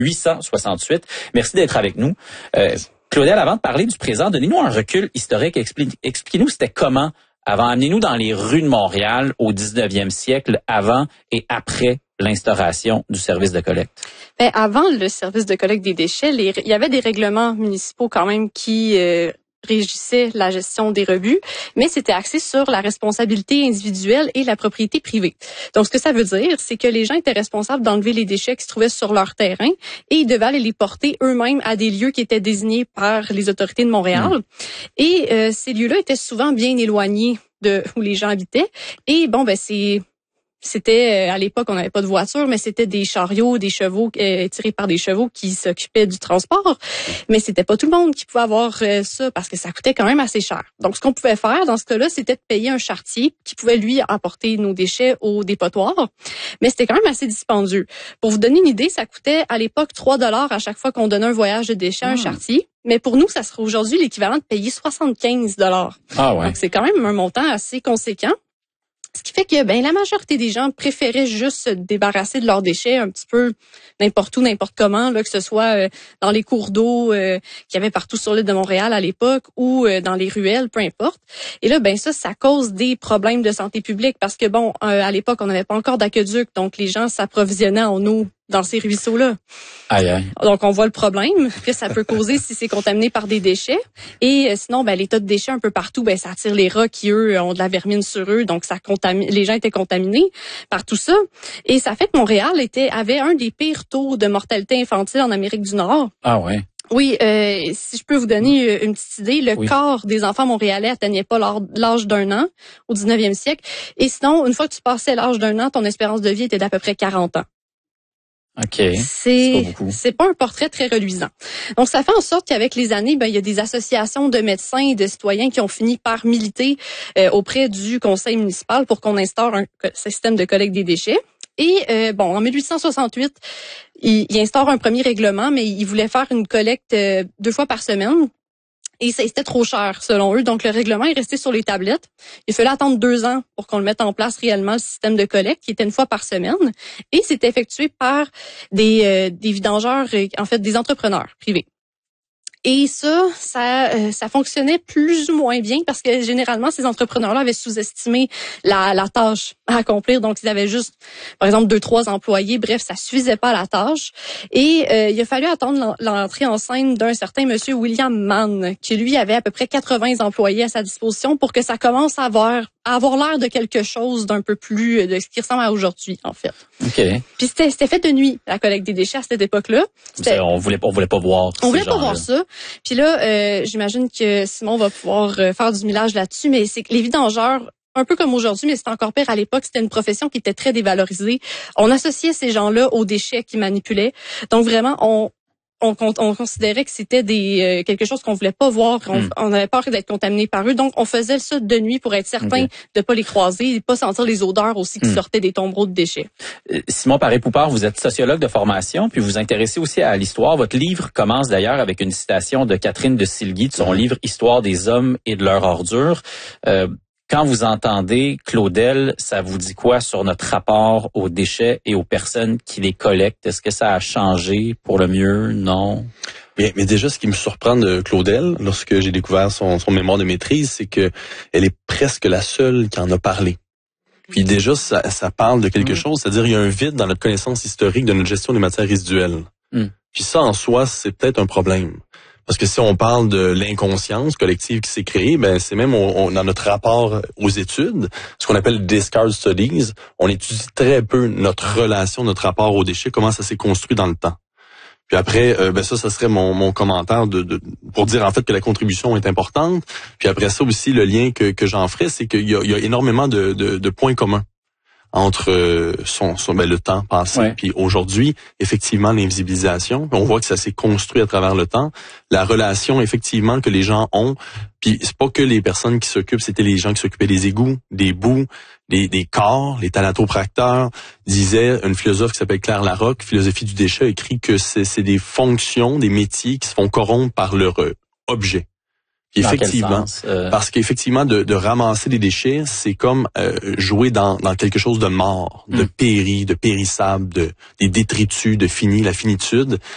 868. Merci d'être avec nous. Claudel, avant de parler du présent, donnez-nous un recul historique. Expliquez-nous c'était comment avant. Amenez-nous dans les rues de Montréal au 19e siècle, avant et après l'instauration du service de collecte. Ben, avant le service de collecte des déchets, il y avait des règlements municipaux quand même qui régissait la gestion des rebuts, mais c'était axé sur la responsabilité individuelle et la propriété privée. Donc, ce que ça veut dire, c'est que les gens étaient responsables d'enlever les déchets qui se trouvaient sur leur terrain et ils devaient aller les porter eux-mêmes à des lieux qui étaient désignés par les autorités de Montréal. Et ces lieux-là étaient souvent bien éloignés de où les gens habitaient. Et bon, ben c'était à l'époque, on n'avait pas de voiture, mais c'était des chariots, des chevaux tirés par des chevaux qui s'occupaient du transport. Mais c'était pas tout le monde qui pouvait avoir ça parce que ça coûtait quand même assez cher. Donc, ce qu'on pouvait faire dans ce cas-là, c'était de payer un charretier qui pouvait, lui, apporter nos déchets au dépotoir. Mais c'était quand même assez dispendieux. Pour vous donner une idée, ça coûtait à l'époque 3 $ à chaque fois qu'on donnait un voyage de déchets à un charretier. Mais pour nous, ça serait aujourd'hui l'équivalent de payer 75 $. Ah ouais. Donc, c'est quand même un montant assez conséquent. Ce qui fait que la majorité des gens préféraient juste se débarrasser de leurs déchets un petit peu n'importe où, n'importe comment, là, que ce soit dans les cours d'eau qu'il y avait partout sur l'île de Montréal à l'époque ou dans les ruelles, peu importe. Et là, ça cause des problèmes de santé publique parce que à l'époque, on n'avait pas encore d'aqueduc, donc les gens s'approvisionnaient en eau dans ces ruisseaux-là. Aïe, aïe. Donc, on voit le problème que ça peut causer si c'est contaminé par des déchets. Et sinon, les tas de déchets un peu partout, ça attire les rats qui, eux, ont de la vermine sur eux. Donc, ça contamine. Les gens étaient contaminés par tout ça. Et ça fait que Montréal avait un des pires taux de mortalité infantile en Amérique du Nord. Ah ouais. Oui, si je peux vous donner une petite idée, le quart des enfants montréalais atteignait pas l'âge d'1 an au 19e siècle. Et sinon, une fois que tu passais l'âge d'1 an, ton espérance de vie était d'à peu près 40 ans. OK. C'est pas un portrait très reluisant. Donc, ça fait en sorte qu'avec les années, il y a des associations de médecins et de citoyens qui ont fini par militer auprès du conseil municipal pour qu'on instaure un système de collecte des déchets. Et en 1868, il instaure un premier règlement, mais il voulait faire une collecte 2 fois par semaine. Et c'était trop cher, selon eux. Donc, le règlement est resté sur les tablettes. Il fallait attendre 2 ans pour qu'on le mette en place réellement, le système de collecte, qui était 1 fois par semaine. Et c'est effectué par des vidangeurs, en fait, des entrepreneurs privés. Et ça fonctionnait plus ou moins bien parce que généralement, ces entrepreneurs-là avaient sous-estimé la tâche à accomplir. Donc, ils avaient juste, par exemple, 2-3 employés. Bref, ça suffisait pas à la tâche. Et il a fallu attendre l'entrée en scène d'un certain monsieur William Mann, qui lui avait à peu près 80 employés à sa disposition pour que ça commence à avoir l'air de quelque chose d'un peu plus de ce qui ressemble à aujourd'hui, en fait. OK. Puis c'était fait de nuit, la collecte des déchets à cette époque-là. On voulait pas voir. On voulait pas voir ça. Puis là, j'imagine que Simon va pouvoir faire du millage là-dessus, mais c'est que les vidangeurs, un peu comme aujourd'hui, mais c'était encore pire à l'époque, c'était une profession qui était très dévalorisée. On associait ces gens-là aux déchets qu'ils manipulaient. Donc vraiment, on considérait que c'était quelque chose qu'on voulait pas voir. On avait peur d'être contaminé par eux. Donc, on faisait ça de nuit pour être certain de pas les croiser et pas sentir les odeurs aussi qui sortaient des tombereaux de déchets. Simon Paré-Poupard, vous êtes sociologue de formation, puis vous vous intéressez aussi à l'histoire. Votre livre commence d'ailleurs avec une citation de Catherine de Silguy de son livre « Histoire des hommes et de leur ordure ». Quand vous entendez Claudel, ça vous dit quoi sur notre rapport aux déchets et aux personnes qui les collectent? Est-ce que ça a changé pour le mieux? Non? Bien, mais déjà, ce qui me surprend de Claudel, lorsque j'ai découvert son mémoire de maîtrise, c'est que elle est presque la seule qui en a parlé. Puis déjà, ça parle de quelque chose, c'est-à-dire il y a un vide dans notre connaissance historique de notre gestion des matières résiduelles. Puis ça, en soi, c'est peut-être un problème. Parce que si on parle de l'inconscience collective qui s'est créée, c'est même dans notre rapport aux études, ce qu'on appelle discard studies, on étudie très peu notre relation, notre rapport aux déchets, comment ça s'est construit dans le temps. Puis après, ça serait mon commentaire pour dire en fait que la contribution est importante. Puis après ça aussi, le lien que j'en ferai, c'est qu'il y a énormément de points communs entre le temps passé puis aujourd'hui, effectivement l'invisibilisation, on voit que ça s'est construit à travers le temps, la relation effectivement que les gens ont, puis c'est pas que les personnes qui s'occupent, c'était les gens qui s'occupaient des égouts, des boues, des corps, les thanatopracteurs, disait une philosophe qui s'appelle Claire Larocque, philosophie du déchet, écrit que c'est des fonctions, des métiers qui se font corrompre par leur objet. Effectivement, parce qu'effectivement, de ramasser des déchets, c'est comme jouer dans quelque chose de mort, de péri, de périssable, des détritus, de fini, la finitude.